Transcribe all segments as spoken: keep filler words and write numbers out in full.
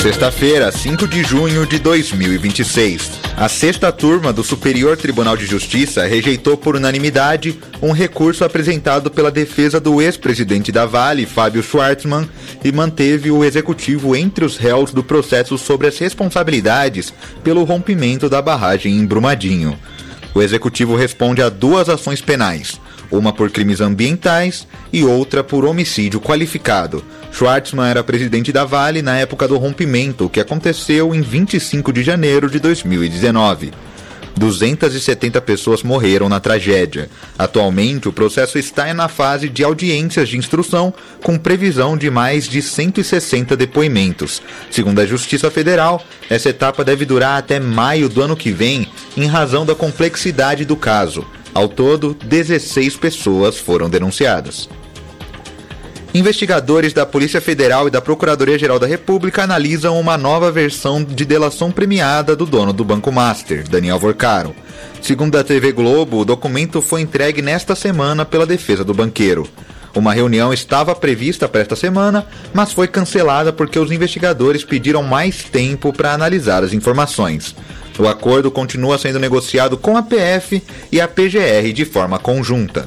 Sexta-feira, cinco de junho de dois mil e vinte e seis. A sexta turma do Superior Tribunal de Justiça rejeitou por unanimidade um recurso apresentado pela defesa do ex-presidente da Vale, Fábio Schwartzman, e manteve o executivo entre os réus do processo sobre as responsabilidades pelo rompimento da barragem em Brumadinho. O executivo responde a duas ações penais, uma por crimes ambientais e outra por homicídio qualificado. Schwartzman era presidente da Vale na época do rompimento, que aconteceu em vinte e cinco de janeiro de dois mil e dezenove. duzentas e setenta pessoas morreram na tragédia. Atualmente, o processo está na fase de audiências de instrução, com previsão de mais de cento e sessenta depoimentos. Segundo a Justiça Federal, essa etapa deve durar até maio do ano que vem, em razão da complexidade do caso. Ao todo, dezesseis pessoas foram denunciadas. Investigadores da Polícia Federal e da Procuradoria-Geral da República analisam uma nova versão de delação premiada do dono do Banco Master, Daniel Vorcaro. Segundo a T V Globo, o documento foi entregue nesta semana pela defesa do banqueiro. Uma reunião estava prevista para esta semana, mas foi cancelada porque os investigadores pediram mais tempo para analisar as informações. O acordo continua sendo negociado com a P F e a P G R de forma conjunta.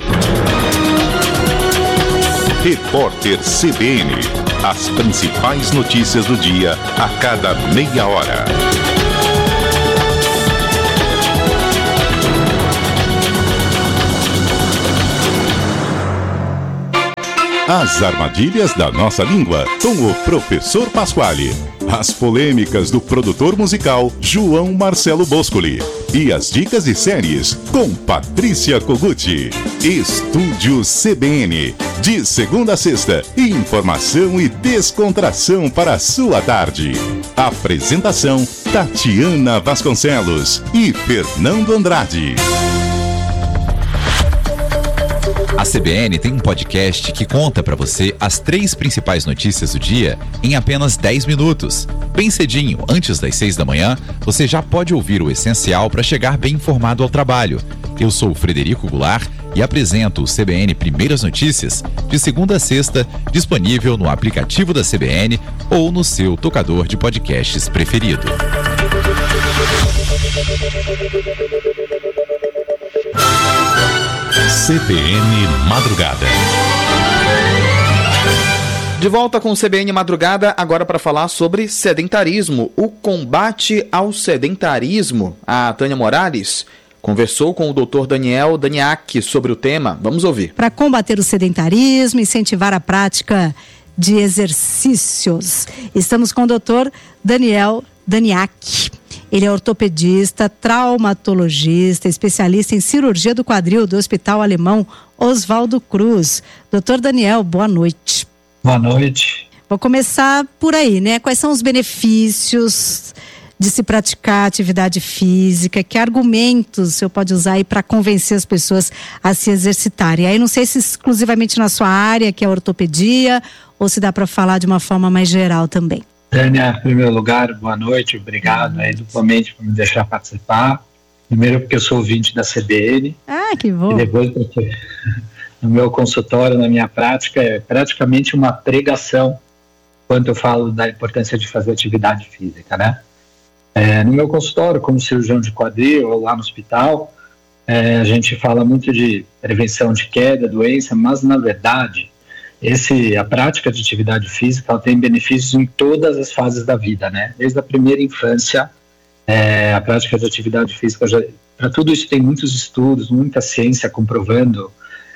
Repórter C B N. As principais notícias do dia a cada meia hora. As armadilhas da nossa língua com o professor Pasquale. As polêmicas do produtor musical João Marcelo Boscoli. E as dicas de séries com Patrícia Koguchi. Estúdio C B N. De segunda a sexta, informação e descontração para a sua tarde. Apresentação: Tatiana Vasconcelos e Fernando Andrade. A C B N tem um podcast que conta para você as três principais notícias do dia em apenas dez minutos. Bem cedinho, antes das seis da manhã, você já pode ouvir o essencial para chegar bem informado ao trabalho. Eu sou o Frederico Goulart e apresento o C B N Primeiras Notícias de segunda a sexta, disponível no aplicativo da C B N ou no seu tocador de podcasts preferido. C B N Madrugada. De volta com o C B N Madrugada, agora para falar sobre sedentarismo, o combate ao sedentarismo. A Tânia Morales conversou com o doutor Daniel Daniak sobre o tema. Vamos ouvir. Para combater o sedentarismo, incentivar a prática de exercícios, estamos com o doutor Daniel Daniak. Ele é ortopedista, traumatologista, especialista em cirurgia do quadril do Hospital Alemão Oswaldo Cruz. doutor Daniel, boa noite. Boa noite. Vou começar por aí, né? Quais são os benefícios de se praticar atividade física? Que argumentos o senhor pode usar aí para convencer as pessoas a se exercitarem? Aí não sei se exclusivamente na sua área, que é a ortopedia, ou se dá para falar de uma forma mais geral também. Tânia, em primeiro lugar, boa noite, obrigado aí duplamente por me deixar participar. Primeiro porque eu sou ouvinte da C B N. Ah, que bom. E depois porque no meu consultório, na minha prática, é praticamente uma pregação quando eu falo da importância de fazer atividade física, né? É, no meu consultório, como cirurgião de quadril ou lá no hospital, é, a gente fala muito de prevenção de queda, doença, mas na verdade Esse, a prática de atividade física ela tem benefícios em todas as fases da vida, né? Desde a primeira infância, é, a prática de atividade física, para tudo isso tem muitos estudos, muita ciência comprovando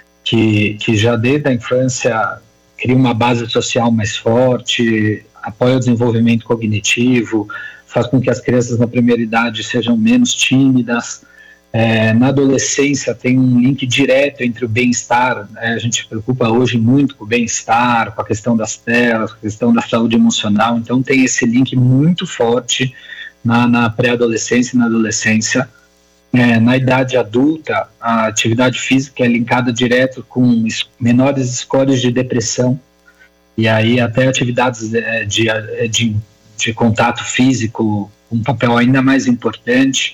que, que já desde a infância cria uma base social mais forte, apoia o desenvolvimento cognitivo, faz com que as crianças na primeira idade sejam menos tímidas. É, na adolescência tem um link direto entre o bem-estar, né? A gente se preocupa hoje muito com o bem-estar, com a questão das telas, com a questão da saúde emocional, então tem esse link muito forte na, na pré-adolescência e na adolescência. É, na idade adulta, a atividade física é linkada direto com menores scores de depressão, e aí até atividades de, de, de, de contato físico, um papel ainda mais importante.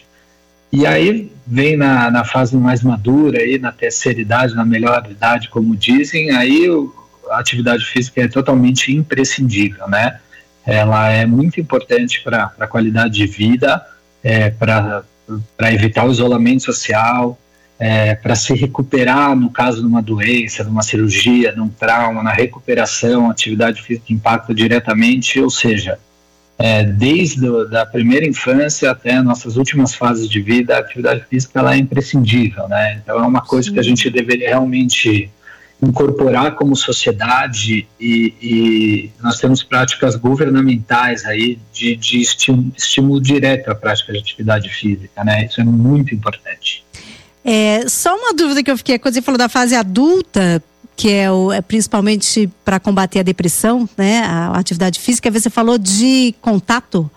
E aí vem na, na fase mais madura, aí, na terceira idade, na melhor idade, como dizem, aí o, a atividade física é totalmente imprescindível, né? ela é muito importante para a qualidade de vida, é, para evitar o isolamento social, é, para se recuperar no caso de uma doença, de uma cirurgia, de um trauma, na recuperação, atividade física impacta diretamente, ou seja, é, desde a primeira infância até nossas últimas fases de vida, a atividade física ela é imprescindível, né? Então é uma coisa Sim. que a gente deveria realmente incorporar como sociedade, e, e nós temos práticas governamentais aí de, de estímulo, estímulo direto à prática de atividade física, né? Isso é muito importante. É, só uma dúvida que eu fiquei, quando você falou da fase adulta, que é, o, é principalmente para combater a depressão, né? A, a atividade física, você falou de contato?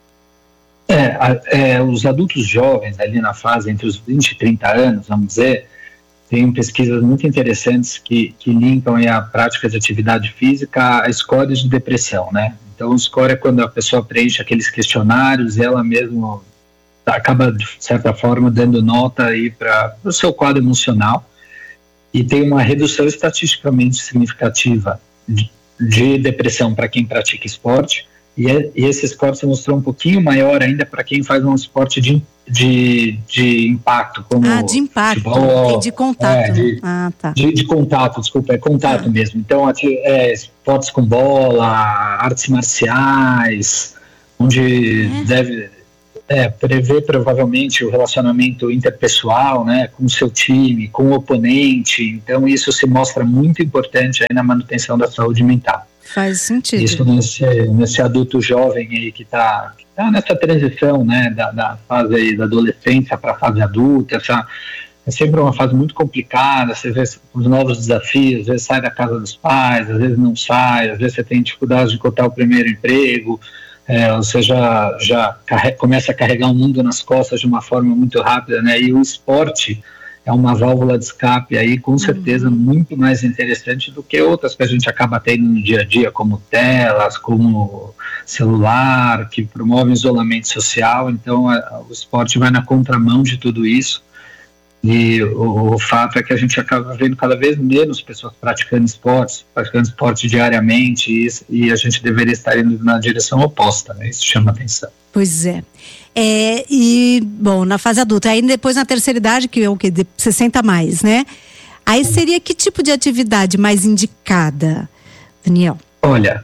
É, a, é, os adultos jovens ali na fase entre os vinte e trinta anos, vamos dizer, tem pesquisas muito interessantes que, que linkam aí a prática de atividade física a scores de depressão, né? Então o score é quando a pessoa preenche aqueles questionários e ela mesma acaba, de certa forma, dando nota aí para o seu quadro emocional, e tem uma redução estatisticamente significativa de, de depressão para quem pratica esporte, e, é, e esse score se mostrou um pouquinho maior ainda para quem faz um esporte de, de, de impacto, como ah, de impacto, futebol, de contato. É, de, ah, tá. de, de contato, desculpa, é contato ah. mesmo. Então, é, esportes com bola, artes marciais, onde é. deve... É, prever provavelmente o relacionamento interpessoal, né, com o seu time, com o oponente. Então isso se mostra muito importante aí na manutenção da saúde mental. Faz sentido. Isso nesse, nesse adulto jovem aí que está que tá nessa transição, né, da, da fase aí da adolescência para a fase adulta. Essa, é sempre uma fase muito complicada, você vê os novos desafios, às vezes sai da casa dos pais, às vezes não sai, às vezes você tem dificuldade de encontrar o primeiro emprego. É, você já, já carre- começa a carregar o mundo nas costas de uma forma muito rápida, né? E o esporte é uma válvula de escape aí, com certeza, uhum. muito mais interessante do que outras que a gente acaba tendo no dia a dia, como telas, como celular, que promovem isolamento social. Então, a, o esporte vai na contramão de tudo isso. E o, o fato é que a gente acaba vendo cada vez menos pessoas praticando esportes, praticando esporte diariamente, e, e a gente deveria estar indo na direção oposta, né? Isso chama atenção. Pois é. é. E, bom, na fase adulta, aí depois na terceira idade, que é o que? De sessenta mais, né? Aí seria que tipo de atividade mais indicada, Daniel? Olha,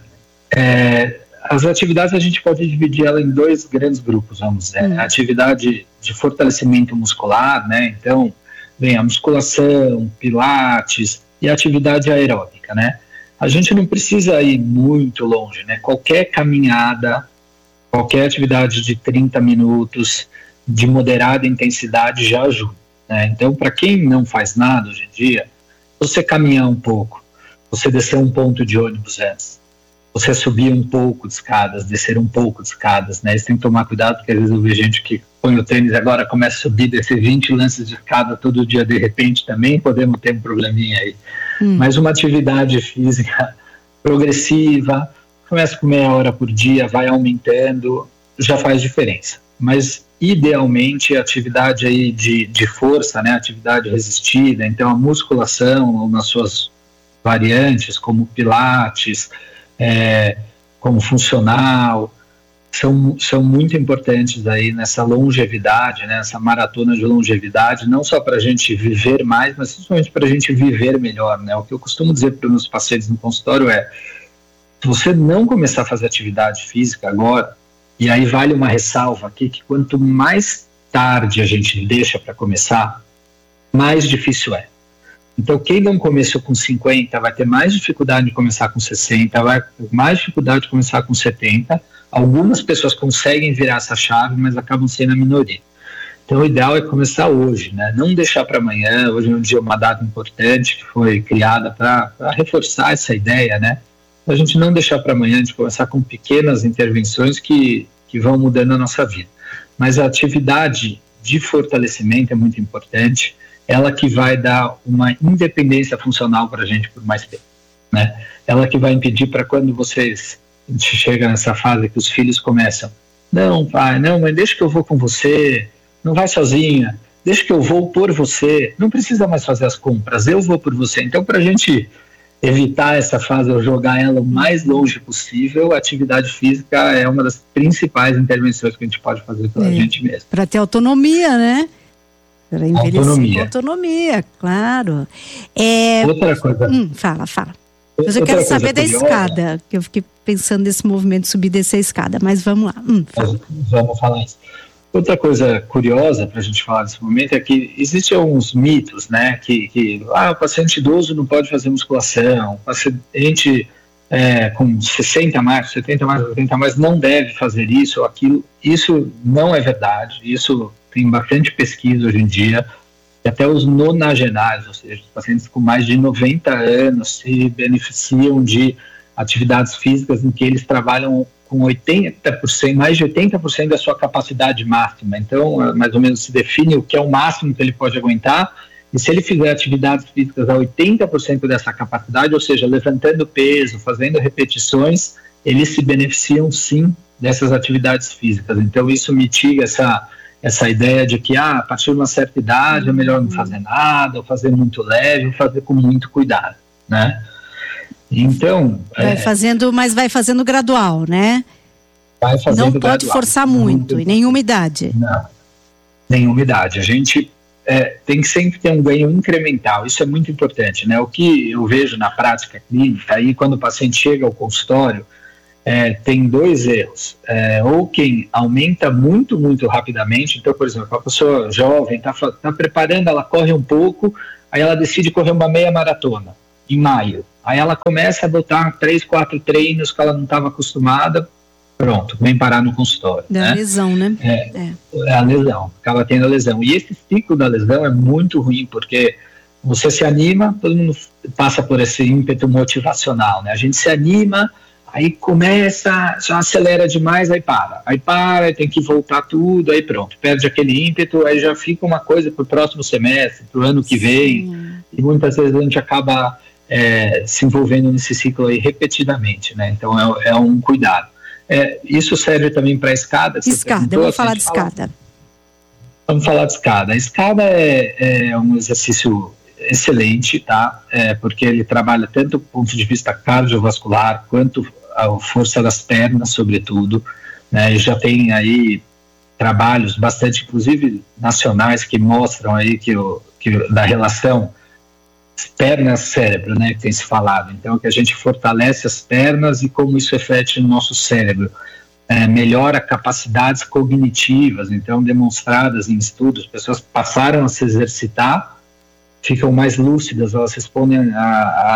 é... as atividades a gente pode dividir ela em dois grandes grupos, vamos dizer. Hum. A atividade de fortalecimento muscular, né? Então, vem a musculação, pilates e a atividade aeróbica, né? A gente não precisa ir muito longe, né? Qualquer caminhada, qualquer atividade de trinta minutos de moderada intensidade já ajuda, né? Então, para quem não faz nada hoje em dia, você caminhar um pouco, você descer um ponto de ônibus antes, você subir um pouco de escadas, descer um pouco de escadas, né? Você tem que tomar cuidado, porque às vezes eu vejo gente que põe o tênis agora, começa a subir, descer vinte lances de escada todo dia, de repente também podemos ter um probleminha aí. Hum. Mas uma atividade física progressiva, começa com meia hora por dia, vai aumentando, já faz diferença. Mas idealmente a atividade aí de, de força, né? Atividade resistida, então a musculação nas suas variantes, como pilates, É, como funcional, são, são muito importantes aí nessa longevidade, né, nessa maratona de longevidade, não só para a gente viver mais, mas principalmente para a gente viver melhor, né? O que eu costumo dizer para os meus pacientes no consultório é: se você não começar a fazer atividade física agora, e aí vale uma ressalva aqui, que quanto mais tarde a gente deixa para começar, mais difícil é. Então, quem não começou com cinquenta vai ter mais dificuldade de começar com sessenta, vai ter mais dificuldade de começar com setenta. Algumas pessoas conseguem virar essa chave, mas acabam sendo a minoria. Então, o ideal é começar hoje, né? Não deixar para amanhã. Hoje é um dia, uma data importante que foi criada para reforçar essa ideia, né? A gente não deixar para amanhã, de começar com pequenas intervenções que, que vão mudando a nossa vida. Mas a atividade de fortalecimento é muito importante. Ela que vai dar uma independência funcional para a gente por mais tempo, né? Ela que vai impedir para quando vocês chegam nessa fase que os filhos começam, não pai, não mãe, deixa que eu vou com você, não vai sozinha, deixa que eu vou por você, não precisa mais fazer as compras, eu vou por você. Então, para a gente evitar essa fase ou jogar ela o mais longe possível, a atividade física é uma das principais intervenções que a gente pode fazer pela é, gente mesmo. Para ter autonomia, né? Para envelhecer autonomia. com autonomia, claro. É... Outra coisa... Hum, fala, fala. Mas eu quero saber da curiosa, escada, que eu fiquei pensando nesse movimento de subir e descer a escada, mas vamos lá. Hum, fala. Vamos falar isso. Outra coisa curiosa para a gente falar desse momento é que existem alguns mitos, né, que, que ah, o paciente idoso não pode fazer musculação, o paciente é, com sessenta mais, setenta mais, oitenta mais não deve fazer isso ou aquilo. Isso não é verdade, isso tem bastante pesquisa hoje em dia, e até os nonagenários, ou seja, os pacientes com mais de noventa anos se beneficiam de atividades físicas em que eles trabalham com oitenta por cento, mais de oitenta por cento da sua capacidade máxima. Então, mais ou menos se define o que é o máximo que ele pode aguentar, e se ele fizer atividades físicas a oitenta por cento dessa capacidade, ou seja, levantando peso, fazendo repetições, eles se beneficiam sim dessas atividades físicas. Então, isso mitiga essa, essa ideia de que ah, a partir de uma certa idade é melhor não fazer nada, ou fazer muito leve, ou fazer com muito cuidado, né? Então, vai é, fazendo, mas vai fazendo gradual, né? Vai fazendo não pode gradual. Forçar muito, em nenhuma idade. Não, nenhuma idade. A gente é, tem que sempre ter um ganho incremental, isso é muito importante, né? O que eu vejo na prática clínica, aí quando o paciente chega ao consultório, é, tem dois erros. É, ou quem aumenta muito, muito rapidamente, então, por exemplo, a pessoa jovem está tá preparando, ela corre um pouco, aí ela decide correr uma meia maratona, em maio. Aí ela começa a botar três, quatro treinos que ela não estava acostumada, pronto, vem parar no consultório. Da né? lesão, né? É, é. é a lesão, acaba tendo a lesão. E esse ciclo da lesão é muito ruim, porque você se anima, todo mundo passa por esse ímpeto motivacional, né? A gente se anima, aí começa, já acelera demais, aí para. Aí para, aí tem que voltar tudo, aí pronto, perde aquele ímpeto, aí já fica uma coisa para o próximo semestre, para o ano que vem, Sim. e muitas vezes a gente acaba... É, se envolvendo nesse ciclo aí repetidamente, né? Então é, é um cuidado. É, isso serve também para a escada. Escada, vamos falar de escada. Fala, vamos falar de escada. A escada é, é um exercício excelente, tá? É, porque ele trabalha tanto do ponto de vista cardiovascular quanto a força das pernas, sobretudo, né? E já tem aí trabalhos bastante, inclusive nacionais, que mostram aí que, o, que da relação pernas-cérebro, né, que tem se falado. Então, que a gente fortalece as pernas e como isso reflete no nosso cérebro. É, melhora capacidades cognitivas, então, demonstradas em estudos, pessoas passaram a se exercitar, ficam mais lúcidas, elas respondem a,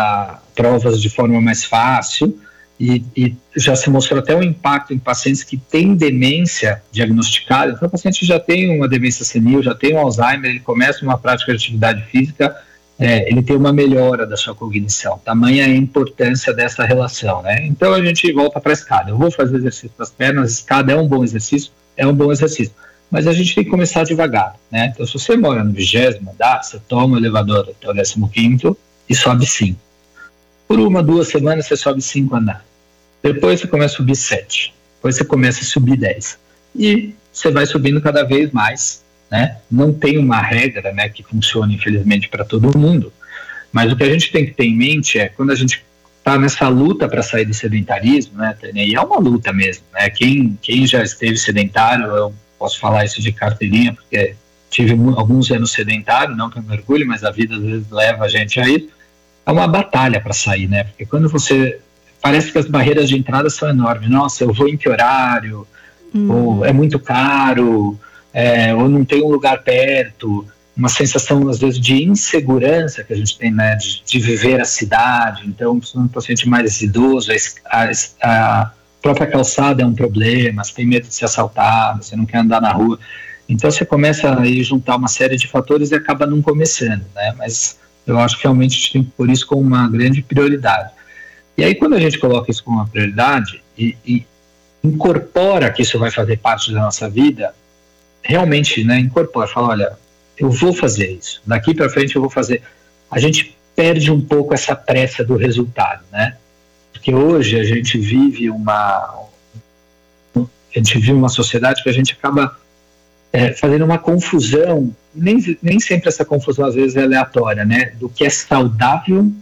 a provas de forma mais fácil, e, e já se mostrou até um impacto em pacientes que têm demência diagnosticada. Então, o paciente já tem uma demência senil, já tem um Alzheimer, ele começa uma prática de atividade física, É, ele tem uma melhora da sua cognição, tamanha a importância dessa relação, né? Então a gente volta para a escada. Eu vou fazer exercício das pernas, escada é um bom exercício, é um bom exercício, mas a gente tem que começar devagar, né? Então se você mora no vigésimo andar, você toma o elevador até o décimo quinto e sobe cinco. Por uma, duas semanas você sobe cinco andares. Depois você começa a subir sete. Depois você começa a subir dez. E você vai subindo cada vez mais. Né? Não tem uma regra, né, que funcione infelizmente para todo mundo, mas o que a gente tem que ter em mente é quando a gente está nessa luta para sair do sedentarismo, né, e é uma luta mesmo, né? quem, quem já esteve sedentário, eu posso falar isso de carteirinha porque tive alguns anos sedentário, não que eu me orgulhe, mas a vida às vezes leva a gente a isso, é uma batalha para sair, né? Porque quando você, parece que as barreiras de entrada são enormes, nossa, eu vou em que horário, hum. ou é muito caro, É, ou não tem um lugar perto, uma sensação às vezes de insegurança que a gente tem, né, de, de viver a cidade. Então, se um paciente mais idoso, a, a própria calçada é um problema, você tem medo de ser assaltado, você não quer andar na rua. Então você começa a juntar uma série de fatores e acaba não começando, né? Mas eu acho que realmente a gente tem que pôr isso como uma grande prioridade. E aí quando a gente coloca isso como uma prioridade e, e incorpora que isso vai fazer parte da nossa vida, realmente, né, incorpora, fala, olha, eu vou fazer isso, daqui para frente eu vou fazer. A gente perde um pouco essa pressa do resultado, né? Porque hoje a gente vive uma a gente vive uma sociedade que a gente acaba é, fazendo uma confusão, nem, nem sempre essa confusão às vezes é aleatória, né? Do que é saudável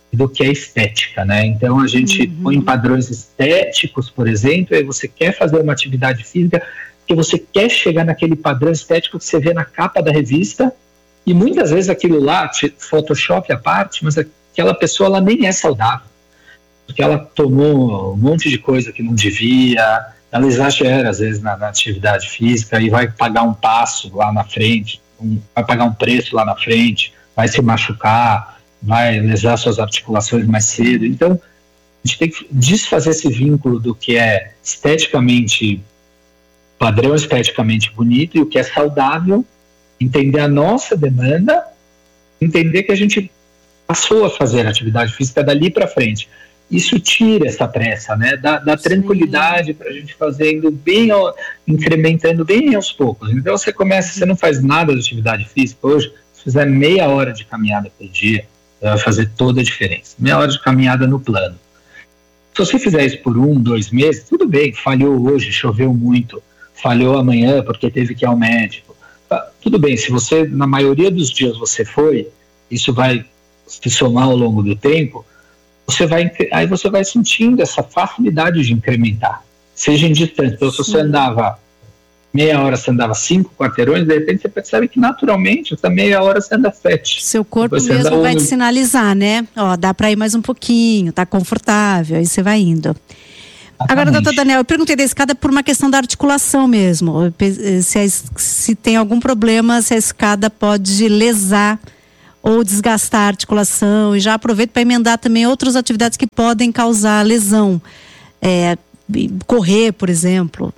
do que é estética, né? Então a gente uhum. põe padrões estéticos, por exemplo, e você quer fazer uma atividade física que você quer chegar naquele padrão estético que você vê na capa da revista, e muitas vezes aquilo lá, Photoshop à parte, mas aquela pessoa ela nem é saudável, porque ela tomou um monte de coisa que não devia, ela exagera às vezes na, na atividade física e vai pagar um passo lá na frente, um, vai pagar um preço lá na frente, vai se machucar, vai lesar suas articulações mais cedo. Então, a gente tem que desfazer esse vínculo do que é esteticamente, padrão esteticamente bonito e o que é saudável, entender a nossa demanda, entender que a gente passou a fazer atividade física dali para frente. Isso tira essa pressa, né? Dá, dá tranquilidade para a gente fazendo bem, incrementando bem aos poucos. Então, você começa, você não faz nada de atividade física hoje, se fizer meia hora de caminhada por dia, vai fazer toda a diferença. Meia hora de caminhada no plano. Se você fizer isso por um, dois meses, tudo bem, falhou hoje, choveu muito, falhou amanhã porque teve que ir ao médico. Tudo bem, se você, na maioria dos dias você foi, isso vai se somar ao longo do tempo, você vai, aí você vai sentindo essa facilidade de incrementar, seja em distância. Então, se você andava meia hora, você andava cinco quarteirões, de repente você percebe que naturalmente, essa meia hora você anda sete. Seu corpo mesmo vai te sinalizar, né? Ó, dá para ir mais um pouquinho, tá confortável, aí você vai indo. Exatamente. Agora, doutor Daniel, eu perguntei da escada por uma questão da articulação mesmo. Se, a, se tem algum problema, se a escada pode lesar ou desgastar a articulação. E já aproveito para emendar também outras atividades que podem causar lesão. É, correr, por exemplo.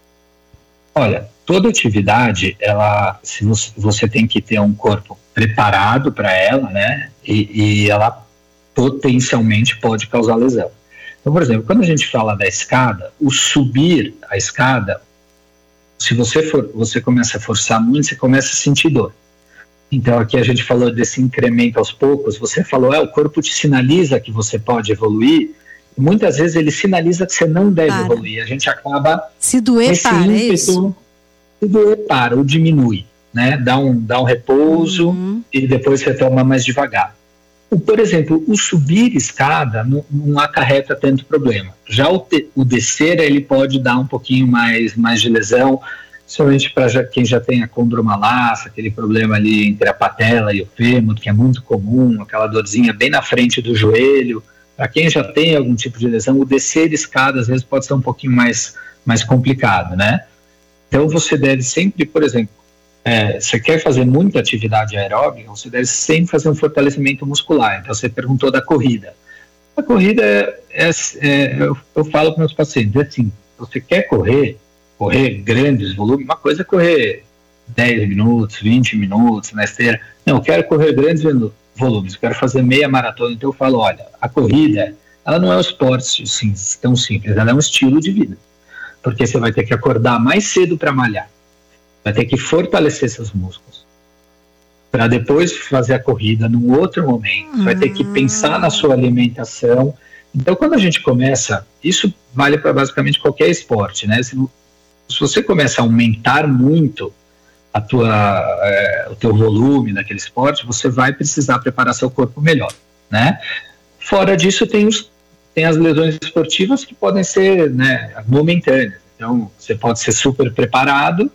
Olha, toda atividade, ela, se você, você tem que ter um corpo preparado para ela, né? E, e ela potencialmente pode causar lesão. Então, por exemplo, quando a gente fala da escada, o subir a escada, se você for, você começa a forçar muito, você começa a sentir dor. Então, aqui a gente falou desse incremento aos poucos, você falou, é, o corpo te sinaliza que você pode evoluir, e muitas vezes ele sinaliza que você não deve para. evoluir, a gente acaba... Se doer, para, ímpeto, é isso? Se doer, para, ou diminui, né? Dá um, dá um repouso uhum. e depois retoma mais devagar. O, por exemplo, o subir escada não, não acarreta tanto problema. Já o, te, o descer, ele pode dar um pouquinho mais, mais de lesão, principalmente para quem já tem a condromalácia, aquele problema ali entre a patela e o fêmur, que é muito comum, aquela dorzinha bem na frente do joelho. Para quem já tem algum tipo de lesão, o descer escada às vezes pode ser um pouquinho mais, mais complicado, né? Então você deve sempre, por exemplo, é, você quer fazer muita atividade aeróbica, você deve sempre fazer um fortalecimento muscular. Então você perguntou da corrida. A corrida, é, é, é, eu, eu falo para meus pacientes, assim, você quer correr, correr grandes volumes, uma coisa é correr dez minutos, vinte minutos na esteira. Não, eu quero correr grandes volumes, eu quero fazer meia maratona. Então eu falo, olha, a corrida, ela não é um esporte assim, tão simples, ela é um estilo de vida. Porque você vai ter que acordar mais cedo para malhar, vai ter que fortalecer seus músculos, para depois fazer a corrida num outro momento, uhum. vai ter que pensar na sua alimentação. Então quando a gente começa, isso vale para basicamente qualquer esporte, né? Se, se você começa a aumentar muito a tua, é, o teu volume daquele esporte, você vai precisar preparar seu corpo melhor, né? Fora disso tem, os, tem as lesões esportivas que podem ser, né, momentâneas. Então você pode ser super preparado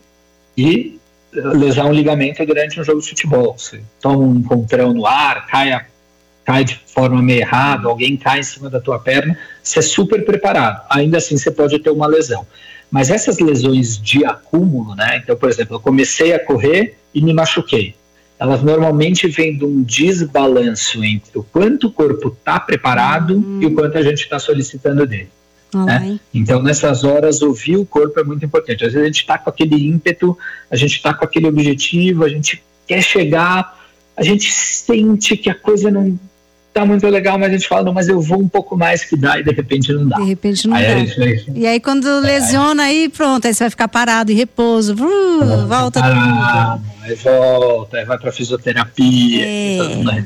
e lesar um ligamento durante um jogo de futebol. Você toma um encontrão no ar, cai, a, cai de forma meio errada, alguém cai em cima da tua perna, você é super preparado. Ainda assim você pode ter uma lesão. Mas essas lesões de acúmulo, né? Então, por exemplo, eu comecei a correr e me machuquei. Elas normalmente vêm de um desbalanço entre o quanto o corpo está preparado uhum. e o quanto a gente está solicitando dele. Uhum. Né? Então, nessas horas, ouvir o corpo é muito importante. Às vezes a gente está com aquele ímpeto, a gente está com aquele objetivo, a gente quer chegar, a gente sente que a coisa não tá muito legal, mas a gente fala, não, mas eu vou um pouco mais que dá, e de repente não dá. De repente não aí dá. Gente, aí, e aí quando é, lesiona, aí pronto, aí você vai ficar parado em repouso, uh, volta parado, aí volta, aí vai pra fisioterapia. É,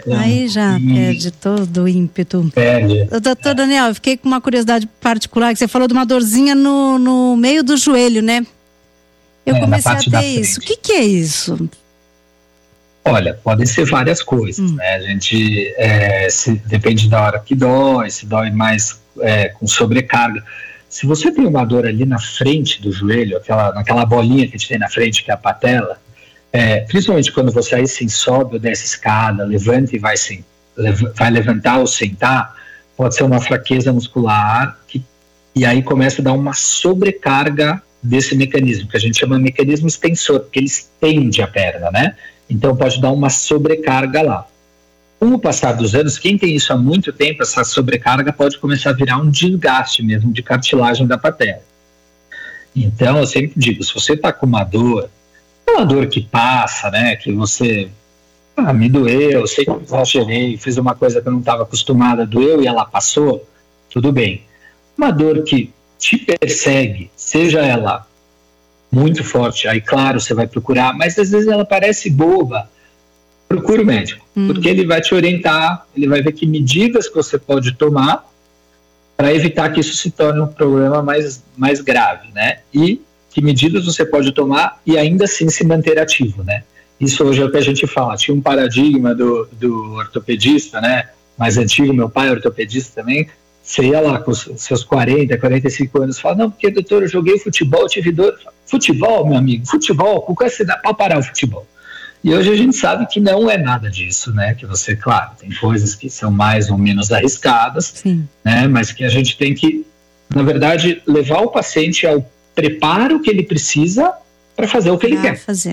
aí já e... perde todo o ímpeto. Perde. Doutor é. Daniel, eu fiquei com uma curiosidade particular, que você falou de uma dorzinha no, no meio do joelho, né? Eu é, comecei a ter isso. O que que é isso? Olha, podem ser várias coisas, hum. né? A gente, é, se, depende da hora que dói, se dói mais é, com sobrecarga. Se você tem uma dor ali na frente do joelho, aquela, naquela bolinha que a gente tem na frente, que é a patela, é, principalmente quando você aí sim sobe ou desce escada, levanta e vai, sim, lev- vai levantar ou sentar, pode ser uma fraqueza muscular, que, e aí começa a dar uma sobrecarga desse mecanismo, que a gente chama de mecanismo extensor, porque ele estende a perna, né? Então pode dar uma sobrecarga lá. Com o passar dos anos, quem tem isso há muito tempo, essa sobrecarga pode começar a virar um desgaste mesmo de cartilagem da patela. Então eu sempre digo, se você está com uma dor, uma dor que passa, né, que você, ah, me doeu, eu sei que eu exagerei, fiz uma coisa que eu não estava acostumada, doeu e ela passou, tudo bem. Uma dor que te persegue, seja ela muito forte, aí claro, você vai procurar, mas às vezes ela parece boba, procura o médico, hum. porque ele vai te orientar, ele vai ver que medidas que você pode tomar para evitar que isso se torne um problema mais, mais grave, né? E que medidas você pode tomar e ainda assim se manter ativo, né? Isso hoje é o que a gente fala, tinha um paradigma do, do ortopedista, né? Mais antigo, meu pai é ortopedista também. Você ia lá com os seus quarenta, quarenta e cinco anos e fala, não, porque doutor, eu joguei futebol, tive dor. Futebol, meu amigo, futebol, por que você dá para parar o futebol? E hoje a gente sabe que não é nada disso, né? Que você, claro, tem coisas que são mais ou menos arriscadas, Sim. né? Mas que a gente tem que, na verdade, levar o paciente ao preparo que ele precisa para fazer o que ele ah, quer. Fazer.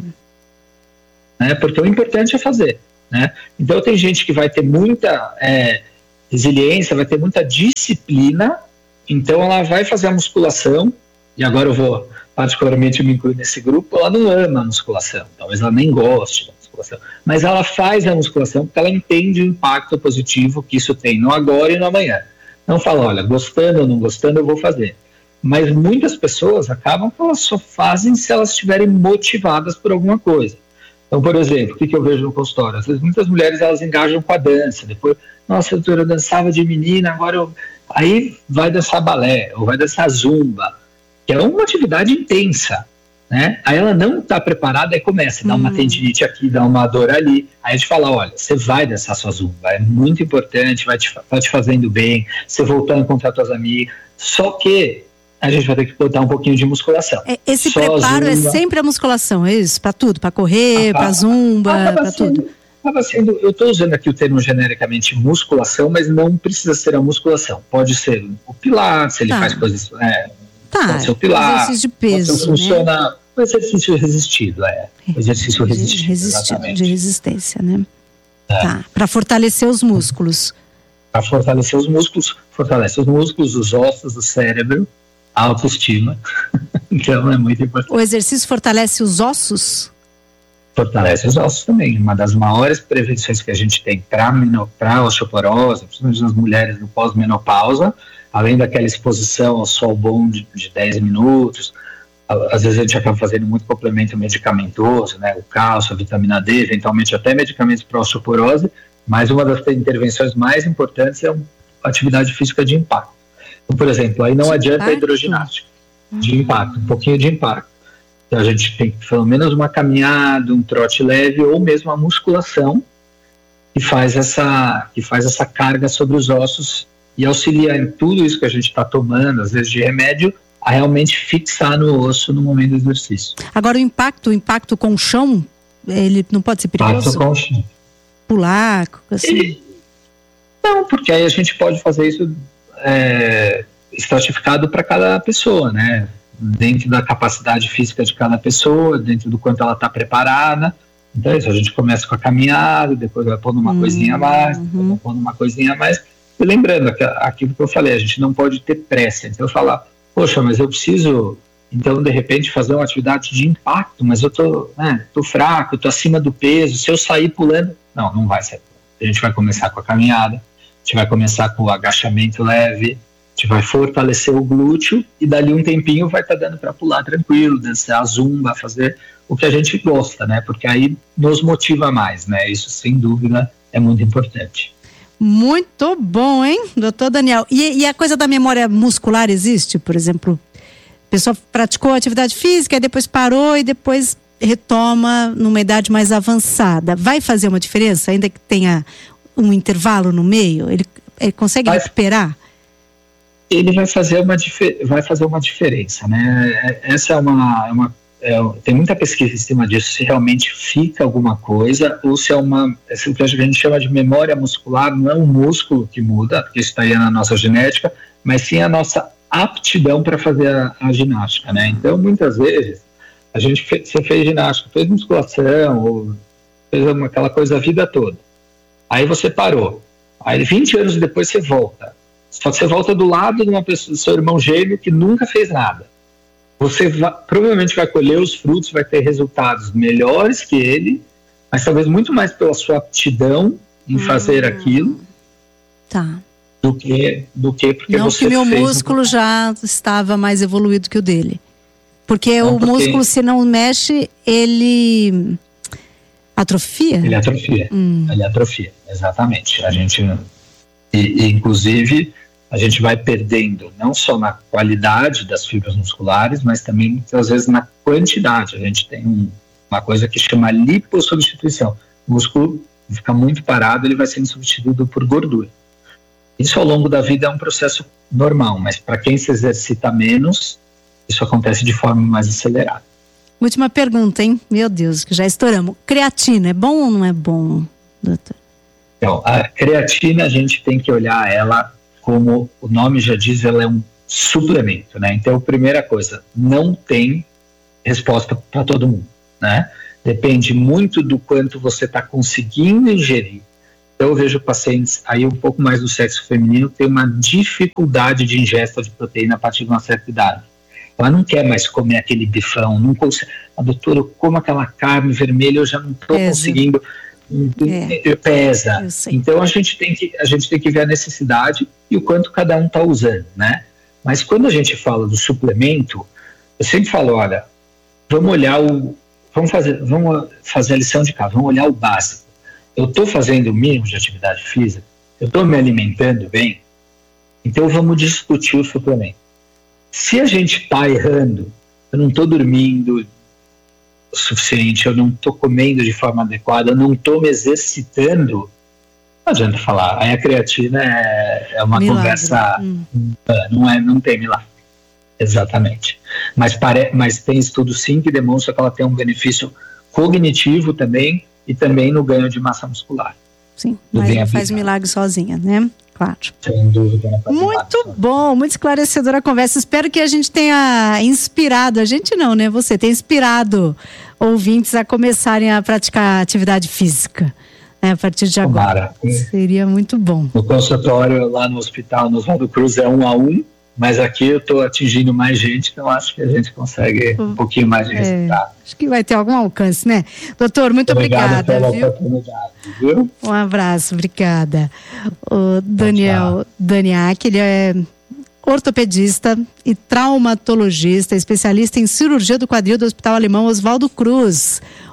Né? Porque o importante é fazer, né? Então tem gente que vai ter muita... É, resiliência, vai ter muita disciplina, então ela vai fazer a musculação, e agora eu vou particularmente me incluir nesse grupo, ela não ama a musculação, talvez ela nem goste da musculação, mas ela faz a musculação porque ela entende o impacto positivo que isso tem no agora e no amanhã. Não fala, olha, gostando ou não gostando eu vou fazer, mas muitas pessoas acabam que elas só fazem se elas estiverem motivadas por alguma coisa. Então, por exemplo, o que, que eu vejo no consultório? Às vezes muitas mulheres elas engajam com a dança, depois, nossa, doutora, eu dançava de menina, agora eu... Aí vai dançar balé, ou vai dançar zumba, que é uma atividade intensa, né? Aí ela não está preparada, aí começa, dá uma hum. tendinite aqui, dá uma dor ali, aí a gente fala, olha, você vai dançar sua zumba, é muito importante, vai te, vai te fazendo bem, você voltando a encontrar suas amigas, só que a gente vai ter que botar um pouquinho de musculação. Esse Só preparo zumba. É sempre a musculação, é isso? Para tudo, para correr, para zumba, para tudo. Acaba sendo, eu estou usando aqui o termo genericamente musculação, mas não precisa ser a musculação. Pode ser o pilates, ele tá. faz coisas... É, tá, pode ser o pilates. Exercício de peso, né? Funciona o exercício resistido, é. O exercício resistido, resistido de resistência, né? É. Tá, para fortalecer os músculos. Para fortalecer os músculos, fortalece os músculos, os ossos, o cérebro, a autoestima. Então é muito importante. O exercício fortalece os ossos? Fortalece os ossos também. Uma das maiores prevenções que a gente tem para a osteoporose, principalmente nas mulheres no pós-menopausa, além daquela exposição ao sol bom de, de dez minutos, às vezes a gente acaba fazendo muito complemento medicamentoso, né? O cálcio, a vitamina D, eventualmente até medicamentos para osteoporose, mas uma das intervenções mais importantes é a atividade física de impacto. Então, por exemplo, aí não de adianta impacto? A hidroginástica, de impacto, um pouquinho de impacto. Então a gente tem pelo menos uma caminhada, um trote leve ou mesmo a musculação que faz essa, que faz essa carga sobre os ossos e auxilia em tudo isso que a gente está tomando, às vezes de remédio, a realmente fixar no osso no momento do exercício. Agora o impacto, o impacto com o chão, ele não pode ser perigoso? Impacto com o chão. Pular, assim? Ele... Não, porque aí a gente pode fazer isso É, estratificado para cada pessoa, né? Dentro da capacidade física de cada pessoa, dentro do quanto ela está preparada. Então é isso, a gente começa com a caminhada, depois vai pondo uma uhum. coisinha a mais, depois vai pondo uma coisinha a mais. E lembrando aquilo que eu falei, a gente não pode ter pressa. Então eu falar, poxa, mas eu preciso, então de repente fazer uma atividade de impacto, mas eu tô, né, tô fraco, tô acima do peso, se eu sair pulando, não, não vai sair. A gente vai começar com a caminhada, a gente vai começar com o agachamento leve, a gente vai fortalecer o glúteo e dali um tempinho vai estar tá dando para pular tranquilo, dançar a zumba, fazer o que a gente gosta, né? Porque aí nos motiva mais, né? Isso sem dúvida é muito importante. Muito bom, hein, doutor Daniel? E, e a coisa da memória muscular existe? Por exemplo, a pessoa praticou atividade física e depois parou e depois retoma numa idade mais avançada. Vai fazer uma diferença, ainda que tenha um intervalo no meio? Ele, ele consegue vai, recuperar? Ele vai fazer uma, vai fazer uma diferença, né? Essa é uma... É uma é, tem muita pesquisa em cima disso, se realmente fica alguma coisa, ou se é uma... Se o que a gente chama de memória muscular, não é um músculo que muda, porque isso está aí na nossa genética, mas sim a nossa aptidão para fazer a, a ginástica, né? Então, muitas vezes, a gente fez, você fez ginástica, fez musculação, ou fez uma, aquela coisa a vida toda. Aí você parou. Aí, vinte anos depois, você volta. Só que você volta do lado de uma pessoa, do seu irmão gêmeo que nunca fez nada. Você vai, provavelmente vai colher os frutos, vai ter resultados melhores que ele, mas talvez muito mais pela sua aptidão em hum. fazer aquilo. Tá. Do que, do que porque não você que meu fez músculo um... já estava mais evoluído que o dele. Porque não, o porque... músculo, se não mexe, ele atrofia? Ele atrofia, hum. ele atrofia, exatamente. A gente, e, e, inclusive, a gente vai perdendo não só na qualidade das fibras musculares, mas também, muitas vezes, na quantidade. A gente tem um, uma coisa que chama lipossubstituição. O músculo fica muito parado, ele vai sendo substituído por gordura. Isso ao longo da vida é um processo normal, mas para quem se exercita menos, isso acontece de forma mais acelerada. Última pergunta, hein? Meu Deus, que já estouramos. Creatina, é bom ou não é bom, doutor? Então, a creatina a gente tem que olhar ela como o nome já diz, ela é um suplemento, né? Então, primeira coisa, não tem resposta para todo mundo, né? Depende muito do quanto você está conseguindo ingerir. Então, eu vejo pacientes aí um pouco mais do sexo feminino que tem uma dificuldade de ingesta de proteína a partir de uma certa idade. Ela não quer mais comer aquele bifão, não consegue. A doutora, eu como aquela carne vermelha, eu já não estou conseguindo. É. Pesa. Então, a gente, tem que, a gente tem que ver a necessidade e o quanto cada um está usando, né? Mas quando a gente fala do suplemento, eu sempre falo, olha, vamos olhar o... Vamos fazer, vamos fazer a lição de casa, vamos olhar o básico. Eu estou fazendo o mínimo de atividade física, eu estou me alimentando bem, então vamos discutir o suplemento. Se a gente está errando, eu não estou dormindo o suficiente, eu não estou comendo de forma adequada, eu não estou me exercitando, não adianta falar. Aí a creatina é, é uma milagre. Conversa, hum. não, é, não tem milagre. Exatamente. Mas, pare, mas tem estudo sim que demonstra que ela tem um benefício cognitivo também, e também no ganho de massa muscular. Sim, mas não faz milagre sozinha, né? Claro. Sem dúvida. Não faz muito bom, muito esclarecedora a conversa. Espero que a gente tenha inspirado, a gente não, né? Você tem inspirado ouvintes a começarem a praticar atividade física, né? A partir de agora. Tomara. Seria muito bom. No consultório, lá no hospital, no Oswaldo Cruz, é um a um. Mas aqui eu estou atingindo mais gente, então acho que a gente consegue um pouquinho mais de resultado. É, acho que vai ter algum alcance, né? Doutor, muito Obrigado obrigada. Pela viu? Oportunidade, viu? Um abraço, obrigada. O Daniel Daniak, ele é ortopedista e traumatologista, especialista em cirurgia do quadril do Hospital Alemão Oswaldo Cruz.